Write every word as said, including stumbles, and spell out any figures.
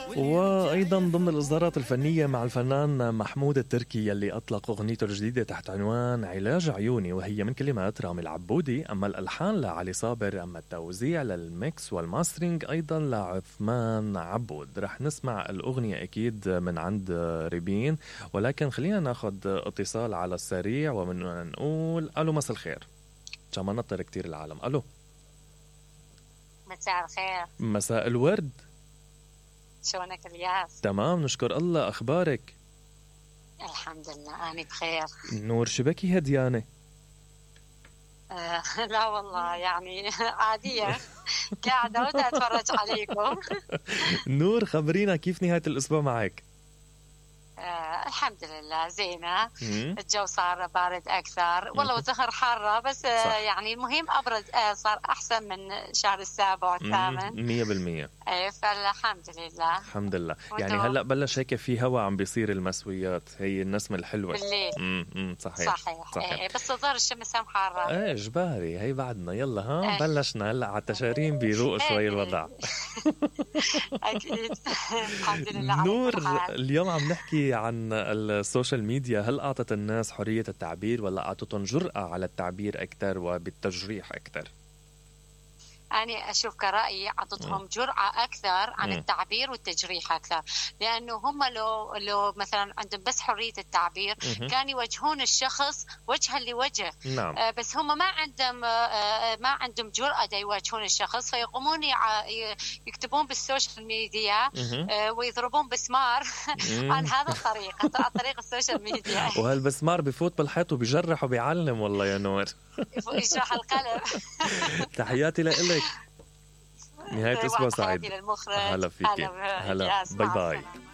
وأيضا ضمن الإصدارات الفنية مع الفنان محمود التركي يلي أطلق أغنيته الجديدة تحت عنوان علاج عيوني، وهي من كلمات رامي العبودي، أما الألحان لعلي صابر، أما التوزيع للميكس والماسترينج أيضا لعثمان عبود. رح نسمع الأغنية أكيد من عند ريبين، ولكن خلينا ناخد اتصال على السريع ومن نقول ألو مساء الخير، عشان ما نطر كتير العالم. ألو مساء الخير. مساء الورد، شلونك الياس؟ تمام نشكر الله، أخبارك؟ الحمد لله أنا بخير. نور شبكي هديانة؟ آه لا والله يعني عادية قاعدة ودا أتفرج عليكم. نور خبرينا كيف نهاية الأسبوع معك؟ آه الحمد لله زينة. الجو صار بارد أكثر والله، وزهر حارة بس آه يعني المهم أبرد، آه صار أحسن من شهر السابع والثامن مية بالمية. إيه فالحمد لله الحمد لله. يعني هلأ بلش هيك في هوا عم بيصير المسويات، هي النسمة الحلوة بالليل. امم صحيح صحيح, صحيح. إيه بس ظهر الشمس هم حارة. ايه جباري هي بعدنا يلا ها إيه. بلشنا هلأ على التشارين بيروق شوي إيه. الوضع. أكيد. الحمد لله. نور اليوم عم نحكي عن السوشيال ميديا، هل أعطت الناس حرية التعبير ولا أعطتهم جرأة على التعبير أكثر وبالتجريح أكثر؟ أنا أشوف كرأيي عطتهم جرأة أكثر عن م. التعبير والتجريح أكثر، لأنه هم لو لو مثلا عندهم بس حرية التعبير م. كانوا يواجهون الشخص وجها لوجه. نعم. آه بس هم ما عندهم آه ما عندهم جرأة دا يواجهون الشخص، فيقومون يكتبون بالسوشيال ميديا آه ويضربون بسمار عن هذا الطريق، عن طريق السوشيال ميديا. وهالبسمار بفوت بالحيط وبيجرح وبيعلم والله يا نور. يشرح القلم. تحياتي لك، نهاية أسبوع سعيد. هلا فيك، هلا باي باي.